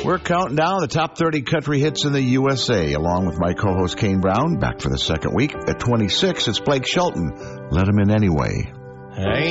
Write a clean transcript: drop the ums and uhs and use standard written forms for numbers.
We're counting down the top 30 country hits in the USA, along with my co-host Kane Brown, back for the second week. At 26, it's Blake Shelton. Let him in anyway. Hey.